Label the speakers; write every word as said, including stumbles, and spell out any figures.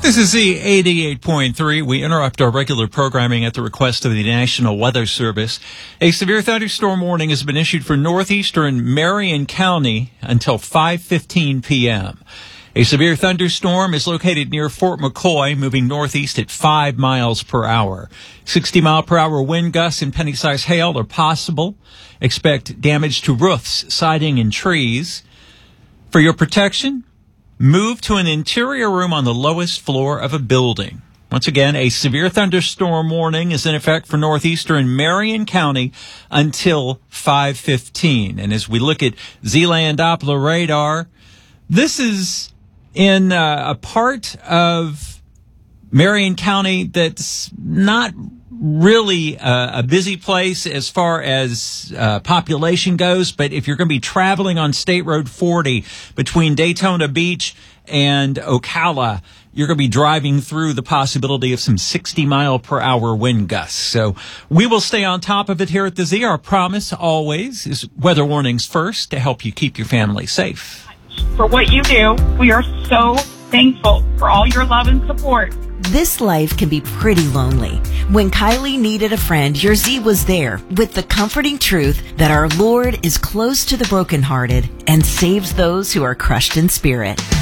Speaker 1: This is Z eighty-eight point three. We interrupt our regular programming at the request of the National Weather Service. A severe thunderstorm warning has been issued for northeastern Marion County until five fifteen p.m. A severe thunderstorm is located near Fort McCoy, moving northeast at five miles per hour. sixty mile per hour wind gusts and penny-sized hail are possible. Expect damage to roofs, siding, and trees. For your protection, move to an interior room on the lowest floor of a building. Once again, a severe thunderstorm warning is in effect for northeastern Marion County until five fifteen. And as we look at Z-Land Doppler radar, this is in uh, a part of Marion County that's not really uh, a busy place as far as uh, population goes, but if you're going to be traveling on State Road forty between Daytona Beach and Ocala, you're going to be driving through the possibility of some sixty mile per hour wind gusts. So we will stay on top of it here at the Z. Our promise always is weather warnings first to help you keep your family safe.
Speaker 2: For what you do, we are so thankful for all your love and support.
Speaker 3: This life can be pretty lonely. When Kylie needed a friend, your Z was there with the comforting truth that our Lord is close to the brokenhearted and saves those who are crushed in spirit.